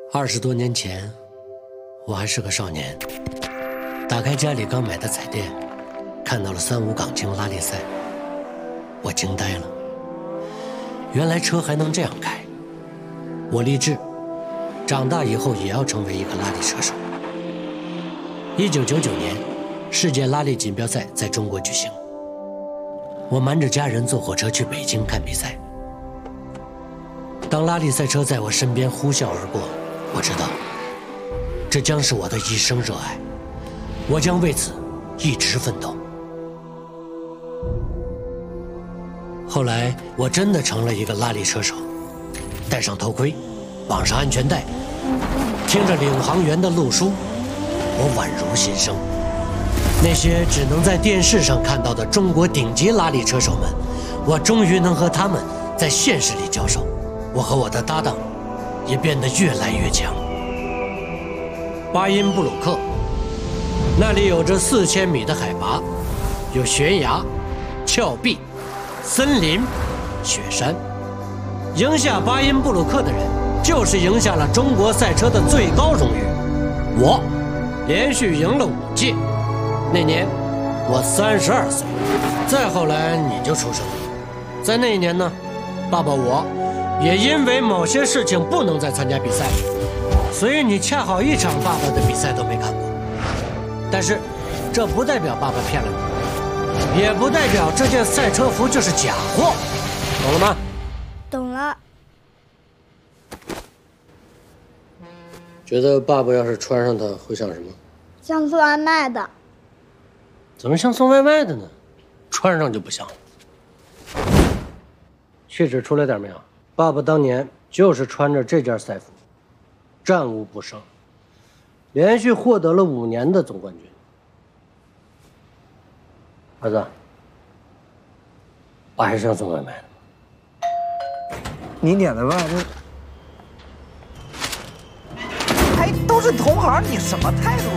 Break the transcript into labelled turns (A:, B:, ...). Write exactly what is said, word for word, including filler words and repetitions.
A: 二十多年前，我还是个少年，打开家里刚买的彩电，看到了三五港青拉力赛，我惊呆了。原来车还能这样开。我立志，长大以后也要成为一个拉力车手。一九九九年，世界拉力锦标赛在中国举行，我瞒着家人坐火车去北京看比赛。当拉力赛车在我身边呼啸而过，我知道，这将是我的一生热爱，我将为此一直奋斗。后来，我真的成了一个拉力车手，戴上头盔，绑上安全带，听着领航员的路书，我宛如新生。那些只能在电视上看到的中国顶级拉力车手们，我终于能和他们在现实里交手。我和我的搭档也变得越来越强。巴音布鲁克，那里有着四千米的海拔，有悬崖、峭壁、森林、雪山。赢下巴音布鲁克的人，就是赢下了中国赛车的最高荣誉。我连续赢了五届，那年我三十二岁。再后来你就出生了，在那一年呢，爸爸我也因为某些事情不能再参加比赛，所以你恰好一场爸爸的比赛都没看过。但是，这不代表爸爸骗了你，也不代表这件赛车服就是假货，懂了吗？
B: 懂了。
A: 觉得爸爸要是穿上它会像什么？
B: 像送外卖的。
A: 怎么像送外卖的呢？穿上就不像了。气质出来点没有？爸爸当年就是穿着这件赛服，战无不胜，连续获得了五年的总冠军。儿子，我还是要送外卖的。
C: 你点的外卖，还都是同行，你什么态度？